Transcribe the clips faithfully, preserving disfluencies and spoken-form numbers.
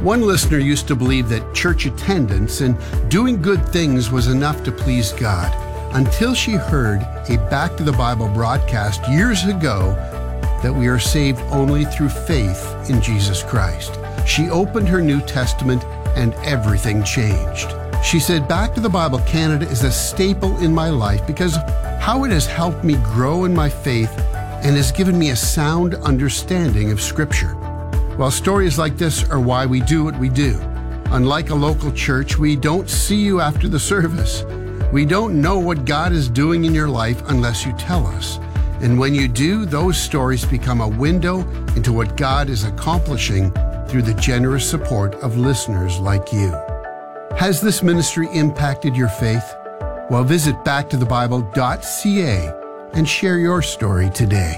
One listener used to believe that church attendance and doing good things was enough to please God, until she heard a Back to the Bible broadcast years ago that we are saved only through faith in Jesus Christ. She opened her New Testament and everything changed. She said, Back to the Bible Canada is a staple in my life because how it has helped me grow in my faith and has given me a sound understanding of Scripture. Well, stories like this are why we do what we do. Unlike a local church, we don't see you after the service. We don't know what God is doing in your life unless you tell us. And when you do, those stories become a window into what God is accomplishing through the generous support of listeners like you. Has this ministry impacted your faith? Well, visit back to the bible dot c a and share your story today.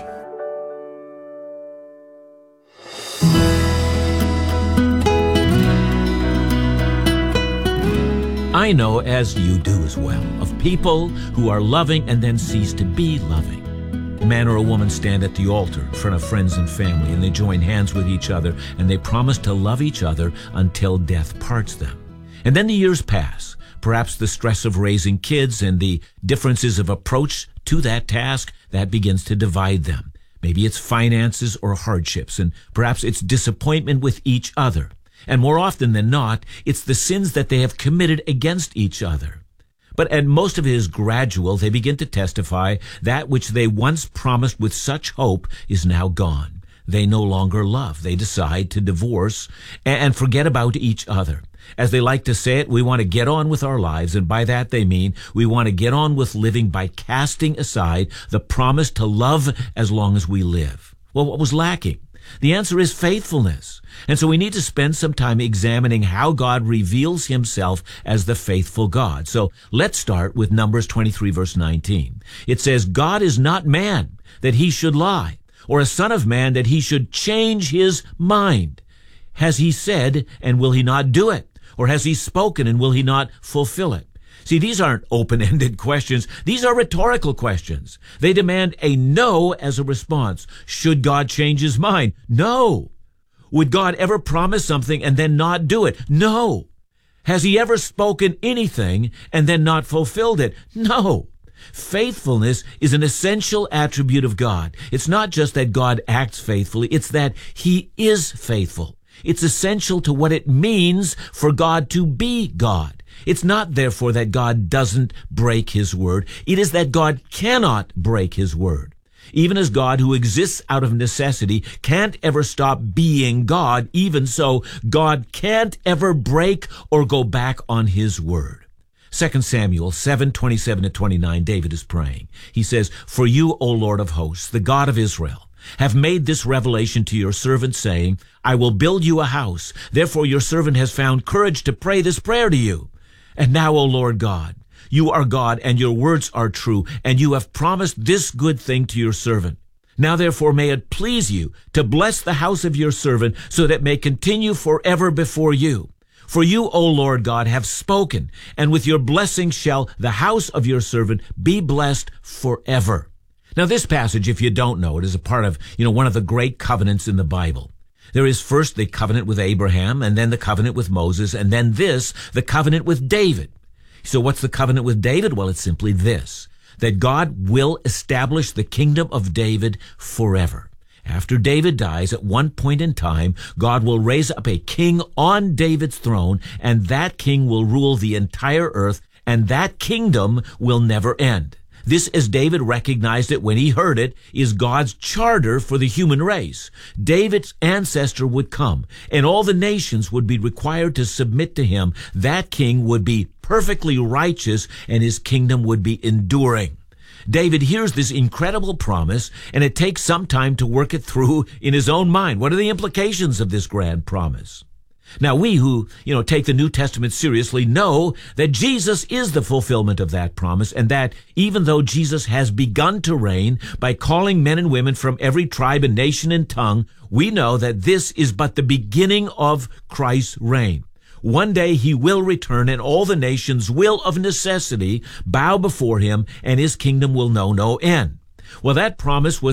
I know, as you do as well, of people who are loving and then cease to be loving. A man or a woman stand at the altar in front of friends and family, and they join hands with each other, and they promise to love each other until death parts them. And then the years pass. Perhaps the stress of raising kids and the differences of approach to that task, that begins to divide them. Maybe it's finances or hardships, and perhaps it's disappointment with each other. And more often than not, it's the sins that they have committed against each other. But and most of it is gradual. They begin to testify that which they once promised with such hope is now gone. They no longer love. They decide to divorce and forget about each other. As they like to say it, we want to get on with our lives, and by that they mean we want to get on with living by casting aside the promise to love as long as we live. Well, what was lacking? The answer is faithfulness. And so we need to spend some time examining how God reveals himself as the faithful God. So let's start with Numbers twenty-three, verse nineteen. It says, God is not man that he should lie, or a son of man that he should change his mind. Has he said, and will he not do it? Or has he spoken, and will he not fulfill it? See, these aren't open-ended questions. These are rhetorical questions. They demand a no as a response. Should God change his mind? No. Would God ever promise something and then not do it? No. Has he ever spoken anything and then not fulfilled it? No. Faithfulness is an essential attribute of God. It's not just that God acts faithfully, it's that he is faithful. It's essential to what it means for God to be God. It's not, therefore, that God doesn't break his word. It is that God cannot break his word. Even as God, who exists out of necessity, can't ever stop being God, even so, God can't ever break or go back on his word. Second Samuel seven, twenty-seven to twenty-nine, David is praying. He says, For you, O Lord of hosts, the God of Israel, have made this revelation to your servant, saying, I will build you a house. Therefore your servant has found courage to pray this prayer to you. And now, O Lord God, you are God, and your words are true, and you have promised this good thing to your servant. Now, therefore, may it please you to bless the house of your servant, so that it may continue forever before you. For you, O Lord God, have spoken, and with your blessing shall the house of your servant be blessed forever. Now, this passage, if you don't know it, is a part of, you know, one of the great covenants in the Bible. There is first the covenant with Abraham, and then the covenant with Moses, and then this, the covenant with David. So what's the covenant with David? Well, it's simply this, that God will establish the kingdom of David forever. After David dies, at one point in time, God will raise up a king on David's throne, and that king will rule the entire earth, and that kingdom will never end. This, as David recognized it when he heard it, is God's charter for the human race. David's ancestor would come, and all the nations would be required to submit to him. That king would be perfectly righteous, and his kingdom would be enduring. David hears this incredible promise, and it takes some time to work it through in his own mind. What are the implications of this grand promise? Now, we who, you know, take the New Testament seriously know that Jesus is the fulfillment of that promise, and that even though Jesus has begun to reign by calling men and women from every tribe and nation and tongue, we know that this is but the beginning of Christ's reign. One day he will return, and all the nations will of necessity bow before him, and his kingdom will know no end. Well, that promise was